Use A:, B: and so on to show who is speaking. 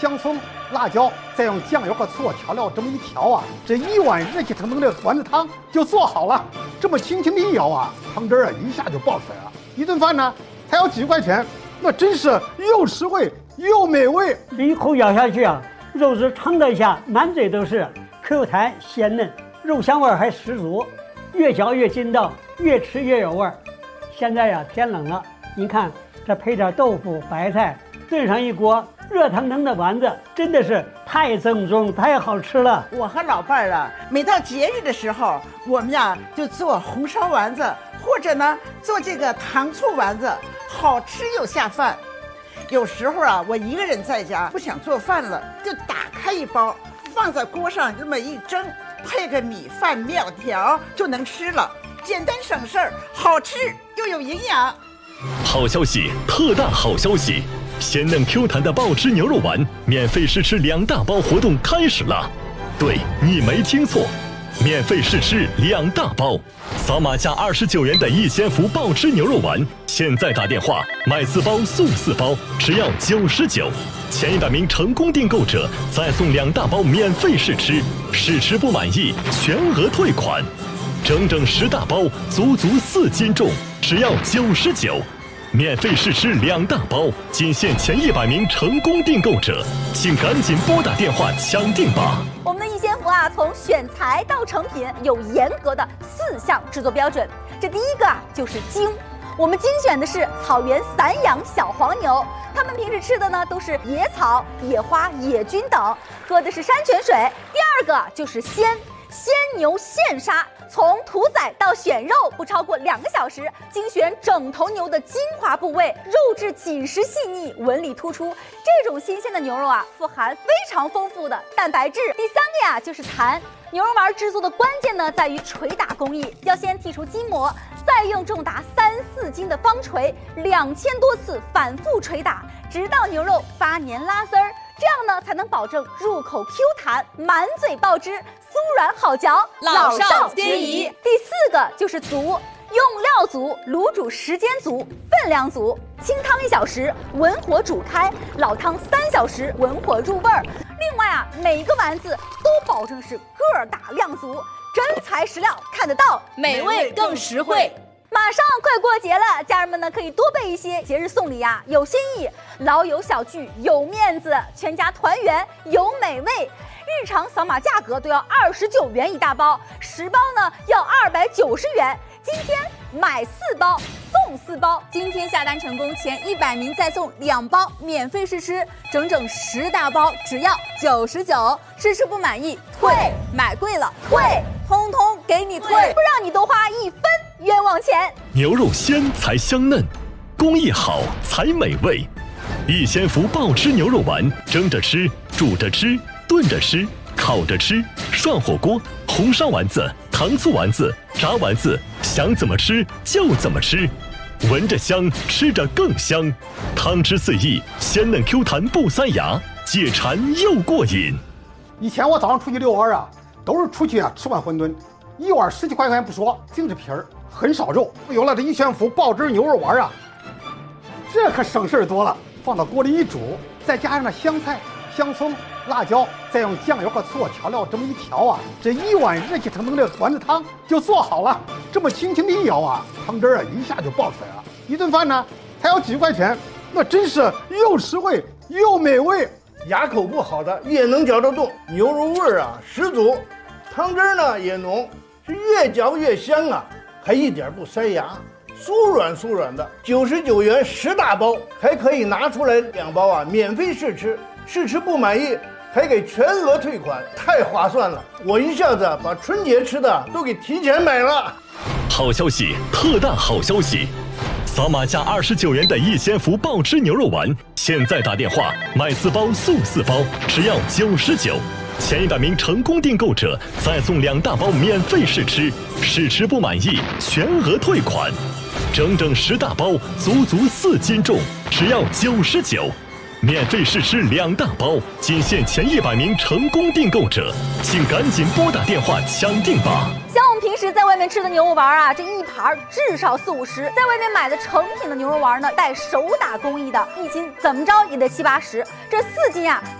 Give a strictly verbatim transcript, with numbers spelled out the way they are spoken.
A: 香葱、辣椒，再用酱油和醋调料这么一调啊，这一碗热气腾腾的丸子汤就做好了。这么轻轻的一舀啊，汤汁儿啊一下就爆出来了。一顿饭呢才要几块钱，那真是又实惠又美味。
B: 一口咬下去啊，肉质撑得下，满嘴都是，口弹鲜嫩，肉香味还十足，越嚼越筋道，越吃越有味儿。现在呀天冷了，您看这配点豆腐、白菜，炖上一锅热腾腾的丸子，真的是太正宗、太好吃了。
C: 我和老伴儿啊，每到节日的时候，我们呀就做红烧丸子，或者呢做这个糖醋丸子，好吃又下饭。有时候啊，我一个人在家不想做饭了，就打开一包，放在锅上这么一蒸，配个米饭、面条就能吃了，简单省事儿，好吃又有营养。
D: 好消息，特大好消息！鲜嫩 Q 弹的爆汁牛肉丸免费试吃两大包活动开始了。对，你没听错，免费试吃两大包，扫码价二十九元的逸仙福爆汁牛肉丸，现在打电话买四包送四包，只要九十九。前一百名成功订购者再送两大包免费试吃，试吃不满意全额退款。整整十大包，足足四斤重，只要九十九。免费试吃两大包，仅限前一百名成功订购者，请赶紧拨打电话抢订吧。
E: 我们的逸仙福啊，从选材到成品有严格的四项制作标准。这第一个啊，就是精。我们精选的是草原散养小黄牛，它们平时吃的呢都是野草、野花、野菌等，喝的是山泉水。第二个就是鲜。鲜牛现杀，从屠宰到选肉不超过两个小时，精选整头牛的精华部位，肉质紧实细腻，纹理突出。这种新鲜的牛肉啊，富含非常丰富的蛋白质。第三个呀，就是弹。牛肉丸制作的关键呢，在于捶打工艺，要先剔除筋膜，再用重达三四斤的方锤，两千多次反复捶打，直到牛肉发黏拉丝儿。这样呢，才能保证入口 Q 弹，满嘴爆汁，酥软好嚼，
F: 老少皆宜。
E: 第四个就是足，用料足，卤煮时间足，分量足。清汤一小时，文火煮开；老汤三小时，文火入味儿。另外啊，每一个丸子都保证是个儿大量足，真材实料，看得到，
F: 美味更实惠。
E: 马上快过节了，家人们呢可以多备一些节日送礼呀、啊，有新意，老友小聚有面子，全家团圆有美味。日常扫码价格都要二十九元一大包，十包呢要二百九十元。今天买四包送四包，
F: 今天下单成功前一百名再送两包免费试吃，整整十大包只要九十九。试吃不满意退，买贵了退，通通给你退，
E: 不让你多花一分冤枉钱。
D: 牛肉鲜才香嫩，工艺好才美味。逸仙福爆汁牛肉丸，蒸着吃，煮着吃，炖着吃，烤着吃，涮火锅，红烧丸子，糖醋丸子，炸丸子，想怎么吃就怎么吃，闻着香，吃着更香，汤汁四溢，鲜嫩 Q 弹不塞牙，解馋又过瘾。
A: 以前我早上出去遛弯啊，都是出去啊吃碗馄饨，一碗十几块钱不说，净是皮儿，很少肉。有了这逸仙福爆汁牛肉丸啊，这可省事儿多了。放到锅里一煮，再加上那香菜、香葱、辣椒，再用酱油和醋调料这么一调啊，这一碗热气腾腾的丸子汤就做好了。这么轻轻的一舀啊，汤汁儿啊一下就爆出来了。一顿饭呢才要几块钱，那真是又实惠又美味。
G: 牙口不好的也能嚼得动，牛肉味儿啊十足，汤汁儿呢也浓，是越嚼越香啊，还一点不塞牙。酥软酥软的，九十九元十大包，还可以拿出来两包啊，免费试吃，试吃不满意还给全额退款，太划算了！我一下子把春节吃的都给提前买了。
D: 好消息，特大好消息！扫码价二十九元的逸仙福爆汁牛肉丸，现在打电话买四包送四包，只要九十九。前一百名成功订购者再送两大包免费试吃，试吃不满意全额退款。整整十大包，足足四斤重，只要九十九。免费试吃两大包，仅限前一百名成功订购者，请赶紧拨打电话抢订吧。
E: 像我们平时在外面吃的牛肉丸啊，这一盘至少四五十，在外面买的成品的牛肉丸呢，带手打工艺的，一斤怎么着也得七八十，这四斤啊。